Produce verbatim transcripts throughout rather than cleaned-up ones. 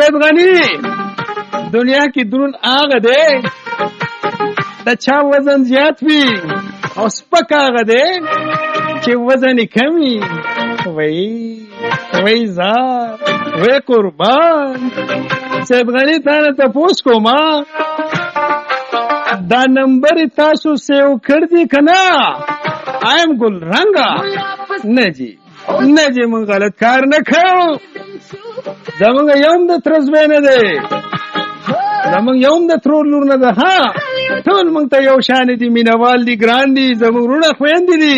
سید غنی دنیا کې درون هغه دی د چا وزن زیات وي او سپک هغه دی چې وزن یې کم وي. وای وای زار وای قربان سید غنی تا نه تپوس کوما دا نمبر تاسو سیو کړ دي کنه؟ ایم ګل رنگا نه جی نه جی مونږ غلط کار نه کوو. زمونږ یوم د ترزبې نه دی، زمونږ یوم د ترور لور نه ده. ها ټول مونږ ته یو شان دي، مینوال دي، ګران دي، زمونږ وروڼه خویندې دي.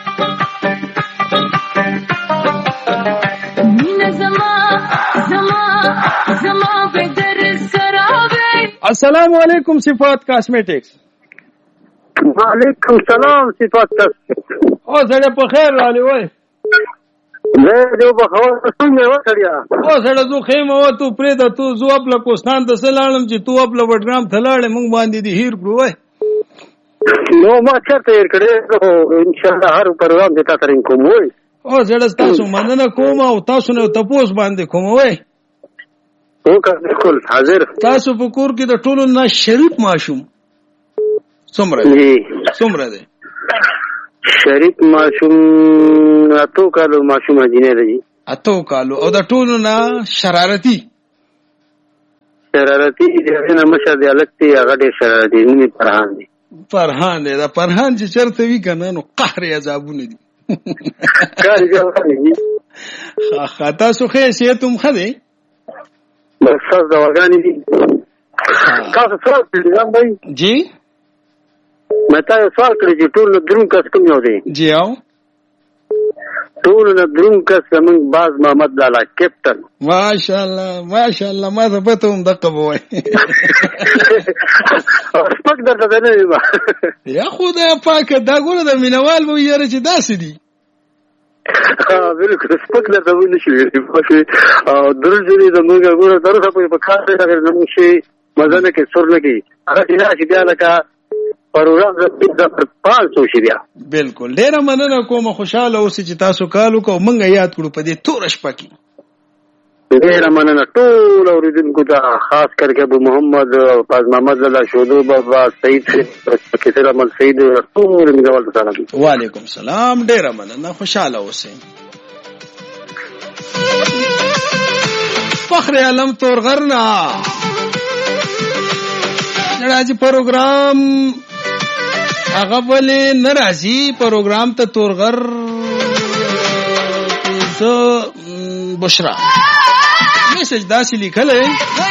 السلام علیکم صفات کاسمیټکس. وعلیکم سلام صفات کاسمیټکس. او سړی په خیر رالی وای؟ زه دې په خبر څنګه وکړیا؟ او سړی زو خیمه و تو پرې د تو زو خپل کوستان ته سلام چې تو خپل وډرام تلاړې مونږ باندې دي هیر کړو وای. نو ما چرته هیر کړې ان شاء الله هر پروګرام دې تاسو رین کوم وای. او سړی تاسو مننه کوم او تاسو نه تپوس باندې کوم وای. وکړه بالکل حاضر. تاسو په کور کې د ټولو نه شریف ماشوم څومره دی؟ څومره دی شریف ماشوم؟ اتو کالو ماشوم جنې دی. اتو کالو. او د ټولو نه شرارتي؟ شرارتي دې نه مشه دی الکتي هغه ډېر شرارتي نه فرحان دی. فرحان دی. دا فرحان چې چرته وی کنه نو قهر عذابونه دي. کار کوي. خا تاسو خې سیتم خدي بس تاسو دا ورغانی دي. تاسو سوال کړی جی؟ مې تاسو سوال کړی چې ټول درون کس کوم یو دی؟ جی او ټول درون کس زمون باز محمد لالا کیپټن. ماشاءالله ماشاءالله ما ته پته هم دغه وای. سپک درته نه دی یا خدای پاک دا ګوره د مینوال وو یاره چې داسې دي. ها بالکل سپک درته و نشي ویلي. او درځري زموږ ګوره درته په کار دی هغه زموږ شي مزه نه کې سر لګي هغه دې چې بیا لکه پروګرام د پال څو شي بیا. بالکل ډیره مننه کوم. خوشاله اوسئ چې تاسو کالو کو مونږ یاد کړو په دې تور شپه کې. ډیره مننه ټول اوریدونکو ته، خاص کر کے ابو محمد فاض محمد الله شودو بابا سعید کثیر احمد سعید ټول میګوال سلام. وعلیکم السلام. ډیره مننه. خوشاله اوسئ. فخر علم تورغرنا راځي پروګرام هغه ولې ناراضي پروګرام ته تورغر زه بشرا میسج داسې لیکلې.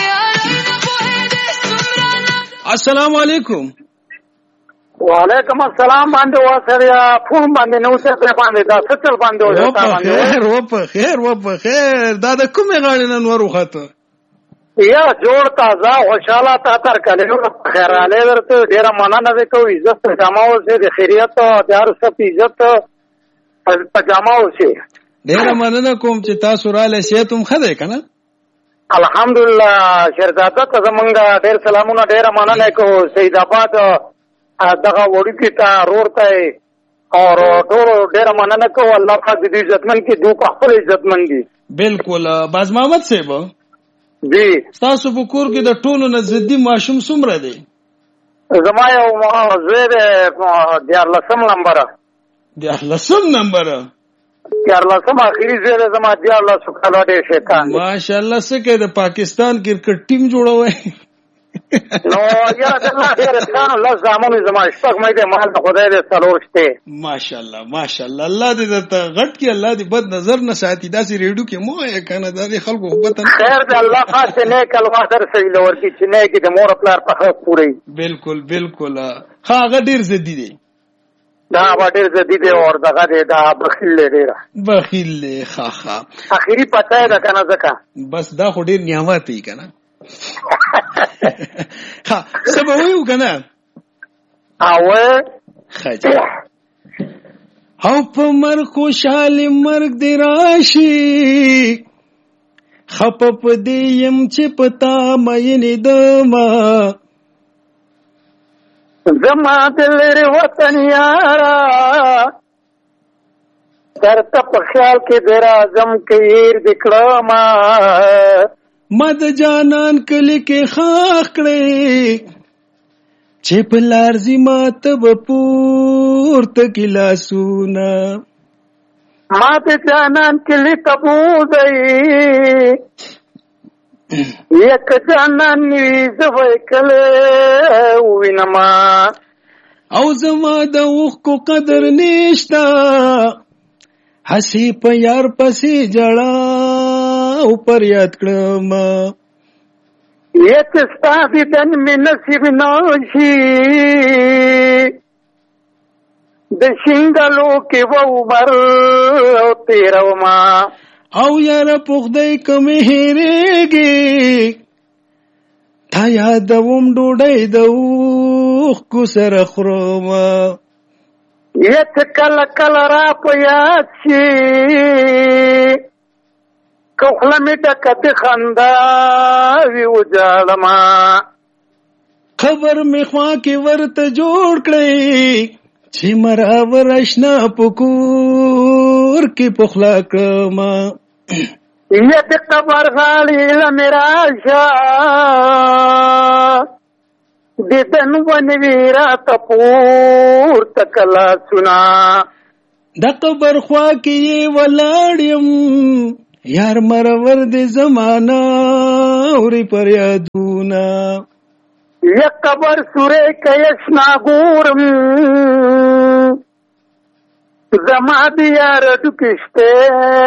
السلام علیکم. وعلیکم السلام باندې واسریا فون باندې نو څه باندې دا ستل باندې و تا باندې خیر و په خیر و په خیر. دا د کومه غاړې نن ورخته یا جوړ تازه خوشاله تا تر کله خیر علی ورته ډیره مننه وکړو. عزت جماو سي د خیریت او د هر څه عزت په جماو سي. ډیره مننه کوم چې تاسو را لسی تم خده کنه. الحمدلله شهزاده ته زمونږ ډیر سلامونه ډیره مننه کوو. سید آباد دغه وړي کې تا رورته او ټول ډیره مننه کوو. الله پاک دې عزتمن کې دوه خپل عزتمن دي. بالکل. باز محمد صاحب جی تاسو په کور کې د ټولو نه زدي ماشوم څومره دی؟ زما یو زوی دی دیارلسم نمبر. دیارلسم نمبر؟ دیارلسم اخري زوی دی زما دیارلسو کاله دی شیطان. ماشاءالله څه کوي د پاکستان کرکټ ټیم جوړوي؟ نو یا الله خیر خان الله زمونږ زما شپږ مې دې مال خدای دې څلور شته. ماشاءالله ماشاءالله. الله دې ته غټ کې، الله دې بد نظر نه ساتي. داسې ریډیو کې مو یې کنه د خلکو وبته خیر دې الله خاص نه کلمه در سې لور کې چې نه کې د مور خپل په حق پوری. بالکل بالکل. هغه ډیر زدي دي. دا ډیر زدي دي او دغه دې دا بخیل دی. بخیل دی. ها ها اخري پته ده کنه ځکه بس دا خو ډیر نعمت دی کنه. ها سبا ویو کنه اوه خجا او په مرګ خوشحال مرګ دی راشي خپ په دې يم چې پتا مې دما زما دل لري وطن یارا درته په خیال کې در اعظم کې ير دکړه ما ما د جانان کلی کې خاخ کړې چې په لارځي ما ته به پورته کې لاسونه ما د جانان کلی ته بوځئ یک جانان نوي زه به یې کله ووینما او زما د اوښکو قدر نشته هسې په یار پسې ژړا او پر یاد کړم یک ستا دیدن مې نصیب نه شي د شینګلو کې به عمر تېرومه او یاره په خدای که مې هېرېږي تا یادوم ډوډۍ د اوښکو سره خورم یک کله کله را په یاد شي که خوله مې ډکه د خندا وي وجاړمه خبر مې خوا کې ورته جوړ کړی چې مراور اشنا په کور کې پخلا کړم یک قبر غاړې له مې راشه دیدن ونوي راته پورته کلاسونه د قبر خوا کې یې ولاړ یم یار مرور د زمانه اوري پر یادونه یک قبر سوره کیشنا ګورم زما د یار ډوکشته